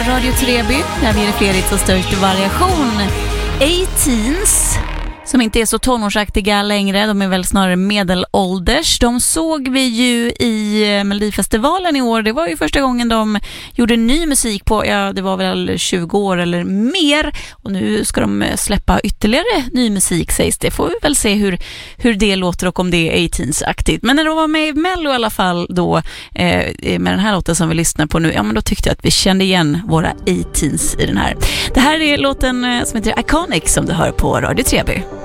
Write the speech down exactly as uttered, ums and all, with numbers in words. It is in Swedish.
Radio Treby, där vi är fler hits och störst variation. A-Teens, som inte är så tonårsaktiga längre, de är väl snarare medelålders. De såg vi ju i Melodifestivalen i år. Det var ju första gången de gjorde ny musik på, ja det var väl tjugo år eller mer. Och nu ska de släppa ytterligare ny musik sägs det. Får vi väl se hur, hur det låter och om det är A-Teens-aktigt. Men när de var med i Mello i alla fall då, eh, med den här låten som vi lyssnar på nu, ja men då tyckte jag att vi kände igen våra A-Teens i den här. Det här är låten som heter Iconic som du hör på Radio Treby.